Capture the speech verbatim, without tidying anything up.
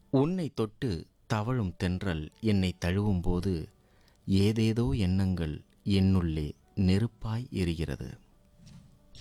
உன்னை தொட்டு தவழும் தென்றல் என்னை தழுவும்போது ஏதேதோ எண்ணங்கள் என்னுள்ளே நெருப்பாய் எரிகிறது.